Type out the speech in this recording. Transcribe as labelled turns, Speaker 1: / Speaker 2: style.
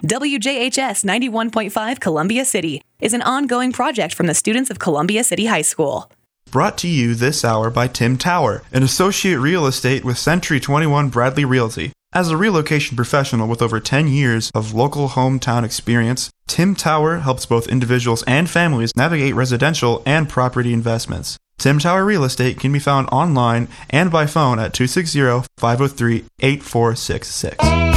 Speaker 1: WJHS 91.5 Columbia City is an ongoing project from the students of Columbia City High School.
Speaker 2: Brought to you this hour by Tim Tower, an associate real estate with Century 21 Bradley Realty. As a relocation professional with over 10 years of local hometown experience, Tim Tower helps both individuals and families navigate residential and property investments. Tim Tower Real Estate can be found online and by phone at 260-503-8466.